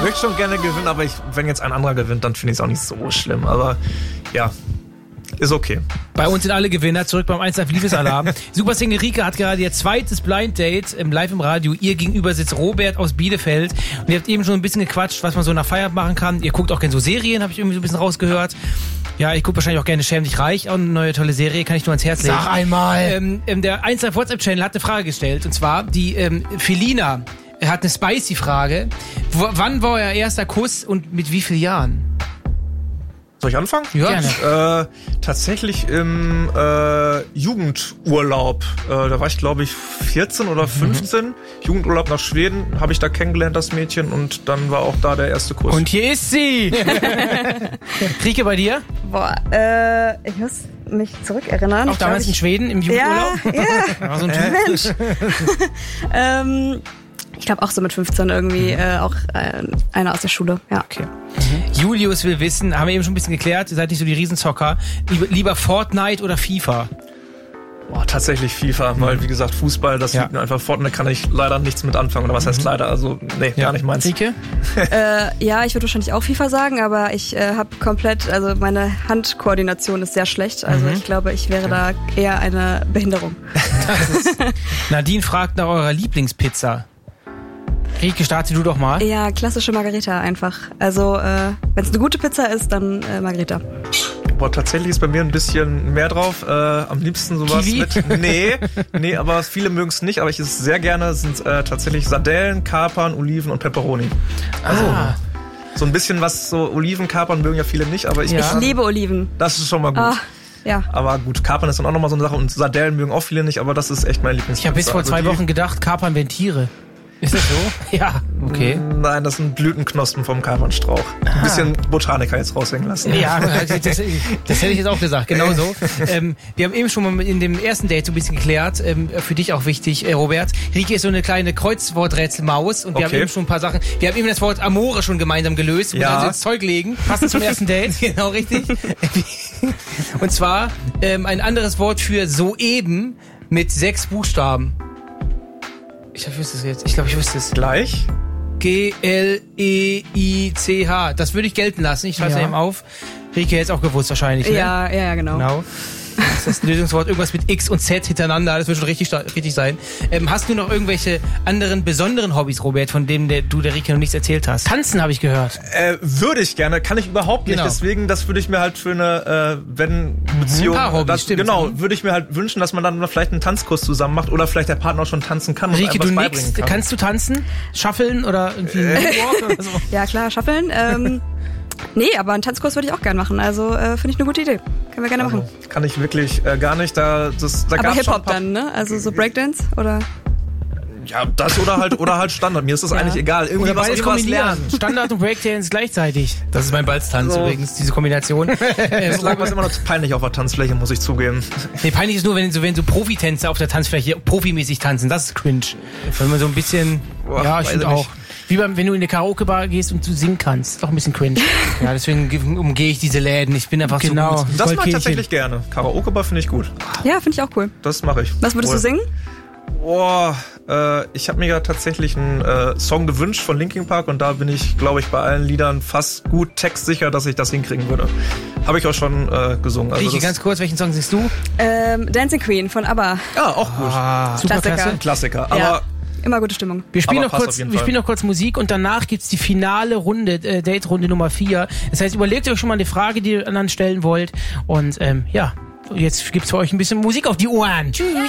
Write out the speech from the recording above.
möchte schon gerne gewinnen, aber wenn jetzt ein anderer gewinnt, dann finde ich es auch nicht so schlimm. Aber ja, ist okay. Bei uns sind alle Gewinner. Zurück beim 1Live Liebesalarm. Supersingle Rike hat gerade ihr zweites Blind Date live im Radio. Ihr gegenüber sitzt Robert aus Bielefeld. Und ihr habt eben schon ein bisschen gequatscht, was man so nach Feierabend machen kann. Ihr guckt auch gerne so Serien, habe ich irgendwie so ein bisschen rausgehört. Ja, ich gucke wahrscheinlich auch gerne Schäm dich reich. Auch eine neue tolle Serie, kann ich nur ans Herz legen. Sag einmal. Der 1Live WhatsApp-Channel hat eine Frage gestellt. Und zwar die Felina hat eine Spicy-Frage. Wann war euer erster Kuss und mit wie vielen Jahren? Soll ich anfangen? Ja, gerne. Tatsächlich im Jugendurlaub. Da war ich, glaube ich, 14 oder 15. Jugendurlaub nach Schweden, habe ich da kennengelernt, das Mädchen. Und dann war auch da der erste Kuss. Und hier ist sie! Rike, bei dir? Boah, ich muss mich zurückerinnern. Auch damals in Schweden im Jugendurlaub? Ja. War so ein Typ. Mensch. Ich glaube auch so mit 15 irgendwie, auch einer aus der Schule. Ja. Okay. Julius will wissen, haben wir eben schon ein bisschen geklärt, ihr seid nicht so die Riesenzocker. Lieber Fortnite oder FIFA? Boah, tatsächlich FIFA, weil wie gesagt, Fußball, das liegt mir einfach Fortnite, kann ich leider nichts mit anfangen. Oder was heißt leider? Also, nee, gar nicht meins. Rike? Ja, ich würde wahrscheinlich auch FIFA sagen, aber ich habe also meine Handkoordination ist sehr schlecht. Also ich glaube, ich wäre da eher eine Behinderung. Nadine fragt nach eurer Lieblingspizza. Rike, starte du doch mal. Ja, klassische Margarita einfach. Also, wenn es eine gute Pizza ist, dann Margarita. Boah, tatsächlich ist bei mir ein bisschen mehr drauf. Am liebsten sowas Kiwi? mit... Nee, aber viele mögen es nicht, aber ich esse es sehr gerne. Sind tatsächlich Sardellen, Kapern, Oliven und Pepperoni. Also so ein bisschen was, so Oliven, Kapern mögen ja viele nicht, aber ich liebe Oliven. Das ist schon mal gut. Ja. Aber gut, Kapern ist dann auch nochmal so eine Sache und Sardellen mögen auch viele nicht, aber das ist echt mein Lieblingspizza. Ich habe bis vor 2 Wochen gedacht, Kapern wären Tiere. Ist das so? Ja. Okay. Nein, das sind Blütenknospen vom Kapernstrauch. Ein bisschen Botaniker jetzt raushängen lassen. Ja, das hätte ich jetzt auch gesagt, genau so. Wir haben eben schon mal in dem ersten Date so ein bisschen geklärt, für dich auch wichtig, Robert. Rike ist so eine kleine Kreuzworträtselmaus und wir haben eben schon ein paar Sachen, wir haben eben das Wort Amore schon gemeinsam gelöst, und dann ins Zeug legen. Passt zum ersten Date, genau richtig. Und zwar ein anderes Wort für soeben mit 6 Buchstaben. Ich wüsste es jetzt. Ich glaube, ich wüsste es. Gleich? G-L-E-I-C-H. Das würde ich gelten lassen. Ich schreibe es eben auf. Rike hätte es auch gewusst wahrscheinlich. Ne? Ja, genau. Das ist ein Lösungswort. Irgendwas mit X und Z hintereinander. Das wird schon richtig sein. Hast du noch irgendwelche anderen besonderen Hobbys, Robert, von denen du der Rike noch nichts erzählt hast? Tanzen habe ich gehört. Würde ich gerne. Kann ich überhaupt nicht. Deswegen, das würde ich mir halt für eine Beziehung... würde ich mir halt wünschen, dass man dann vielleicht einen Tanzkurs zusammen macht oder vielleicht der Partner auch schon tanzen kann. Rike, du nix. Kannst du tanzen? Shuffeln oder irgendwie Walk oder so? Ja, klar, shuffeln. Nee, aber einen Tanzkurs würde ich auch gerne machen. Also finde ich eine gute Idee. Können wir gerne machen. Kann ich wirklich gar nicht. Da aber Hip-Hop dann, ne? Also so Breakdance oder... Ja, das oder halt Standard. Mir ist das eigentlich egal. Irgendwie oder was lernen. Standard und Breakdance gleichzeitig. Das ist mein Balztanz übrigens, diese Kombination. Das lag was immer noch peinlich auf der Tanzfläche, muss ich zugeben. Nee, peinlich ist nur, wenn so Profitänzer auf der Tanzfläche profimäßig tanzen. Das ist cringe. Wenn man so ein bisschen... stimmt auch. Wie wenn du in eine Karaoke-Bar gehst und du singen kannst. Doch ein bisschen cringe. Ja, deswegen umgehe ich diese Läden. Ich bin einfach so gut. Das mache ich tatsächlich gerne. Karaoke-Bar finde ich gut. Ja, finde ich auch cool. Das mache ich. Was würdest du singen? Ich habe mir ja tatsächlich einen Song gewünscht von Linkin Park und da bin ich, glaube ich, bei allen Liedern fast gut textsicher, dass ich das hinkriegen würde. Habe ich auch schon gesungen. Also ganz kurz, welchen Song singst du? Dancing Queen von ABBA. Ja, auch gut. Super Klassiker. Ja. Aber immer gute Stimmung. Wir spielen noch kurz Musik und danach gibt's die finale Runde, Date-Runde Nummer 4. Das heißt, überlegt euch schon mal eine Frage, die ihr anderen stellen wollt. Und jetzt gibt's für euch ein bisschen Musik auf die Ohren. Tschüss.